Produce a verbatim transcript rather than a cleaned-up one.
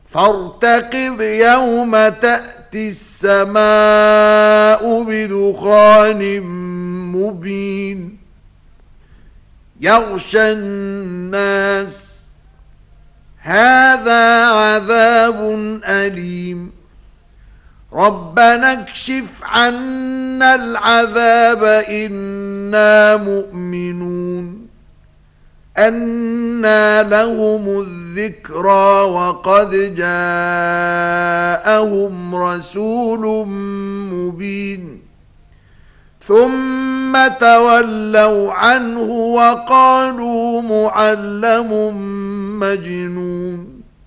فارتقب يوم تأتي السماء بدخان مبين يغشى الناس هذا عذاب أليم ربنا اكشف عنا العذاب إنا مؤمنون أنى لهم الذكرى وقد جاءهم رسول مبين ثم تولوا عنه وقالوا معلم مجنون